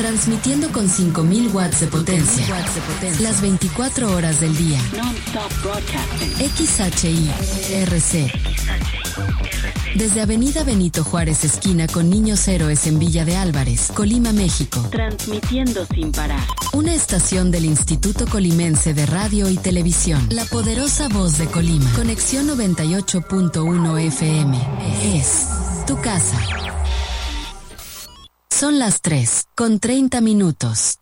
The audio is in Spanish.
Transmitiendo con 5000 watts de potencia. Las 24 horas del día. Non-stop broadcasting. XHI-RC. Desde Avenida Benito Juárez, esquina con Niños Héroes en Villa de Álvarez, Colima, México. Transmitiendo sin parar. Una estación del Instituto Colimense de Radio y Televisión. La poderosa voz de Colima. Conexión 98.1 FM. Es tu casa. Son las 3:30 minutos.